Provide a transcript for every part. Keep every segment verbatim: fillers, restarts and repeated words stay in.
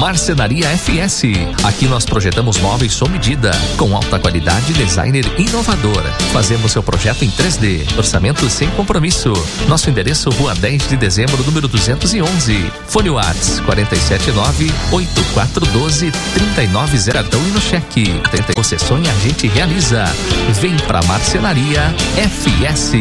Marcenaria F S. Aqui nós projetamos móveis sob medida, com alta qualidade e designer inovador. Fazemos seu projeto em três D, orçamento sem compromisso. Nosso endereço, Rua dez de dezembro, número duzentos e onze. Fone Whats quatro sete nove, oito quatro um dois, três nove zero zero e no cheque. Você sonha, a gente realiza. Vem pra Marcenaria F S.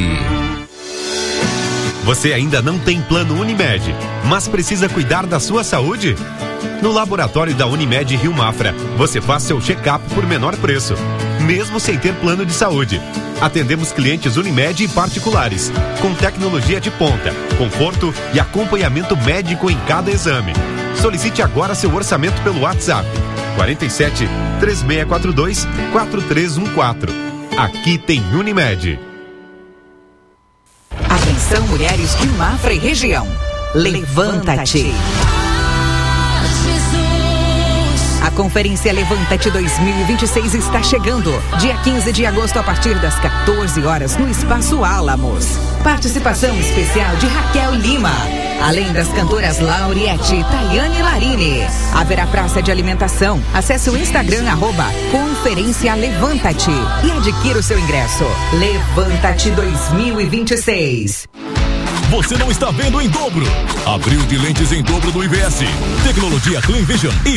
Você ainda não tem plano Unimed, mas precisa cuidar da sua saúde? No laboratório da Unimed Rio Mafra, você faz seu check-up por menor preço, mesmo sem ter plano de saúde. Atendemos clientes Unimed e particulares, com tecnologia de ponta, conforto e acompanhamento médico em cada exame. Solicite agora seu orçamento pelo WhatsApp quarenta e sete, três seis quatro dois, quatro três um quatro. Aqui tem Unimed. Atenção, mulheres de Mafra e região. Levanta-te. A Conferência Levanta-te dois mil e vinte e seis está chegando. Dia quinze de agosto, a partir das quatorze horas, no Espaço Álamos. Participação especial de Raquel Lima. Além das cantoras Lauriette e Tayane Larini. Haverá praça de alimentação. Acesse o Instagram, arroba Conferência Levanta-te e adquira o seu ingresso. Levanta-te dois mil e vinte e seis. Você não está vendo em dobro. Abril de lentes em dobro do I V S. Tecnologia Clean Vision e